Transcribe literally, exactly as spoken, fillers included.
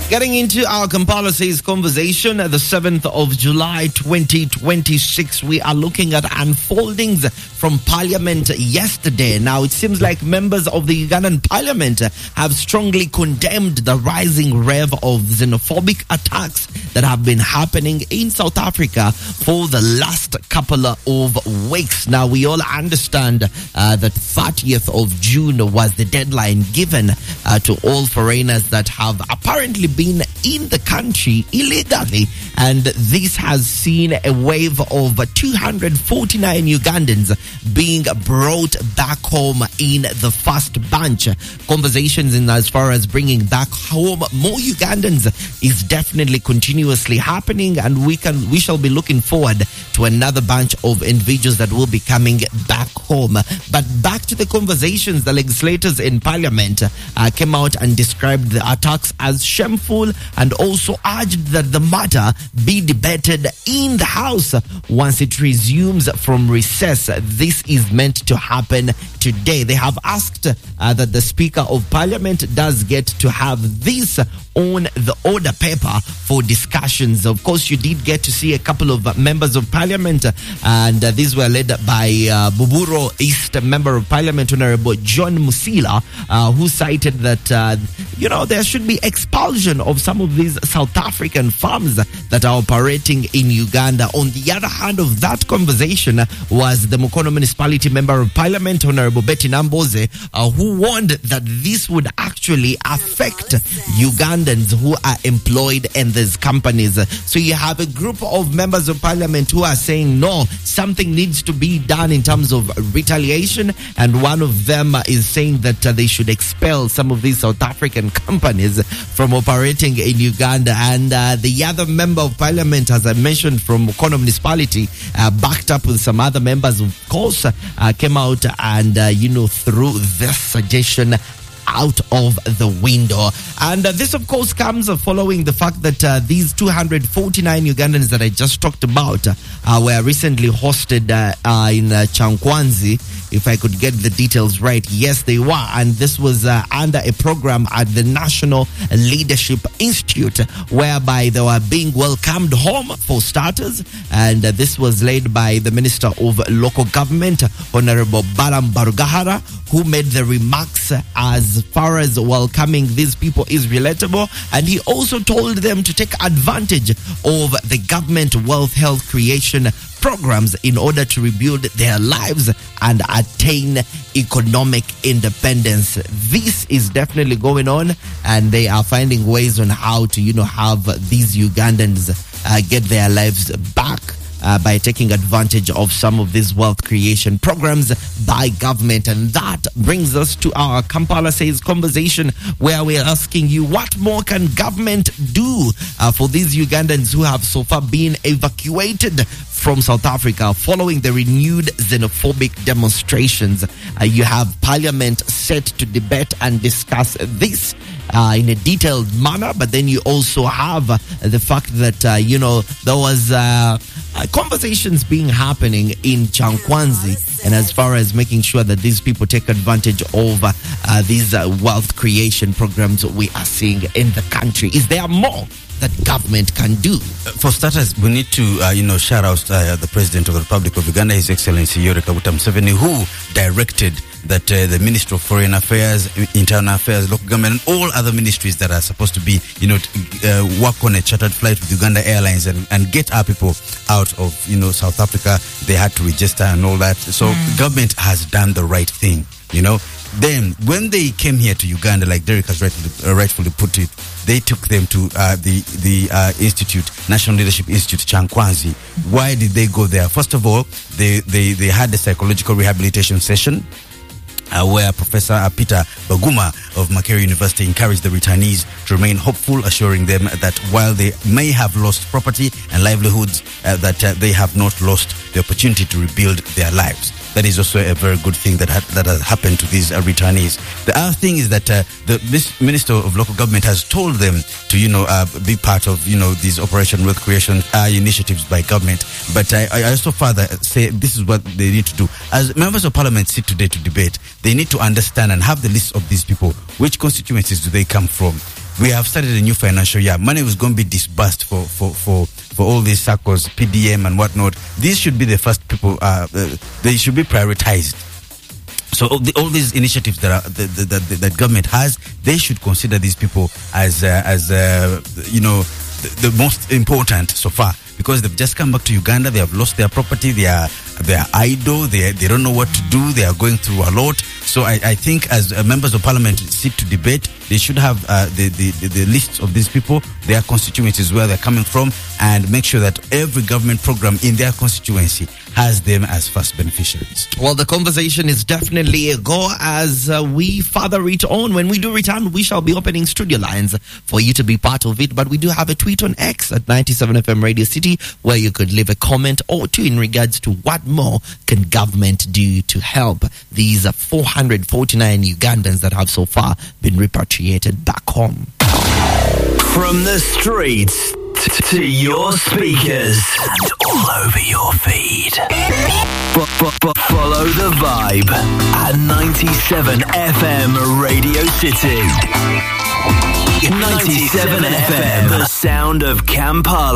Getting into our Kampala Says conversation, the seventh of July twenty twenty-six, we are looking at unfoldings from Parliament yesterday. Now, it seems like members of the Ugandan Parliament have strongly condemned the rising rev of xenophobic attacks that have been happening in South Africa for the last couple of weeks. Now, we all understand uh, that thirtieth of June was the deadline given uh, to all foreigners that have apparently been in the country illegally, and this has seen a wave of two hundred forty-nine Ugandans being brought back home in the first bunch. Conversations in as far as bringing back home more Ugandans is definitely continuously happening, and we can we shall be looking forward to another bunch of individuals that will be coming back home. But back to the conversations, the legislators in Parliament uh, came out and described the attacks as shameful, and also urged that the matter be debated in the House once it resumes from recess. This is meant to happen today. They have asked uh, that the Speaker of Parliament does get to have this on the order paper for discussions. Of course, you did get to see a couple of uh, members of Parliament, uh, and uh, these were led by uh, Buburo East Member of Parliament, Honorable John Musila, uh, who cited that, uh, you know, there should be expulsion of some of these South African farms that are operating in Uganda. On the other hand of that conversation was the Mukono Municipality Member of Parliament, Honorable Betty Namboze, uh, who warned that this would actually affect Ugandans who are employed in these companies. So you have a group of members of Parliament who are saying, no, something needs to be done in terms of retaliation, and one of them is saying that uh, they should expel some of these South African companies from operating in Uganda. And uh, the other member of Parliament, as I mentioned, from Mukono Municipality, uh, backed up with some other members, of course, uh, came out and, uh, you know, threw this suggestion out of the window. And uh, this, of course, comes uh, following the fact that uh, these two hundred forty-nine Ugandans that I just talked about uh, were recently hosted uh, uh, in uh, Chankwanzi. If I could get the details right, yes, they were. And this was uh, under a program at the National Leadership Institute, whereby they were being welcomed home, for starters. And uh, this was led by the Minister of Local Government, Honorable Balam Barugahara, who made the remarks as far as welcoming these people is relatable. And he also told them to take advantage of the government wealth health creation programs in order to rebuild their lives and attain economic independence. This is definitely going on, and they are finding ways on how to, you know, have these Ugandans uh, get their lives back Uh, by taking advantage of some of these wealth creation programs by government. And that brings us to our Kampala Says conversation, where we're asking you, what more can government do uh, for these Ugandans who have so far been evacuated from South Africa following the renewed xenophobic demonstrations? Uh, you have Parliament set to debate and discuss this Uh, in a detailed manner, but then you also have uh, the fact that, uh, you know, there was uh, uh, conversations being happening in Chankwanzi, and as far as making sure that these people take advantage of uh, uh, these uh, wealth creation programs we are seeing in the country. Is there more that government can do? For starters, we need to, uh, you know, shout out uh, the President of the Republic of Uganda, His Excellency Yoweri Kaguta Museveni, who directed that uh, the Ministry of Foreign Affairs, Internal Affairs, Local Government, and all other ministries that are supposed to be, you know, uh, work on a chartered flight with Uganda Airlines and, and get our people out of, you know, South Africa. They had to register and all that. So mm. government has done the right thing, you know. Then, when they came here to Uganda, like Derek has rightfully, uh, rightfully put it, they took them to uh, the the uh, institute, National Leadership Institute, Chankwanzi. Why did they go there? First of all, they they they had a psychological rehabilitation session, Uh, where Professor uh, Peter Baguma of Makerere University encouraged the returnees to remain hopeful, assuring them that while they may have lost property and livelihoods, uh, that uh, they have not lost the opportunity to rebuild their lives. That is also a very good thing that ha- that has happened to these uh, returnees. The other thing is that uh, the Minister of Local Government has told them to, you know, uh, be part of, you know, these Operation Wealth Creation uh, initiatives by government. But I, I also further say this is what they need to do. As members of Parliament sit today to debate, they need to understand and have the list of these people. Which constituencies do they come from? we have started a new financial year. Money was going to be disbursed for, for, for, for all these circles, P D M and whatnot. These should be the first people, uh, uh, they should be prioritized. So all, the, all these initiatives that, are, that, that, that, that government has, they should consider these people as, uh, as uh, you know, the, the most important so far. Because they've just come back to Uganda, they have lost their property, they are they are idle, they they don't know what to do, they are going through a lot. So I, I think as uh, members of parliament sit to debate, they should have uh, the, the, the, the lists of these people, their constituencies, where they're coming from, and make sure that every government program in their constituency has them as first beneficiaries. Well, the conversation is definitely a go as uh, we further it on. When we do return, we shall be opening studio lines for you to be part of it. But we do have a tweet on X at ninety-seven F M Radio City where you could leave a comment or two in regards to what more can government do to help these uh, four hundred forty-nine Ugandans that have so far been repatriated back home. From the streets to your speakers and all over your feed. F- f- f- follow the vibe at ninety-seven F M Radio City. ninety-seven F M, the sound of Kampala.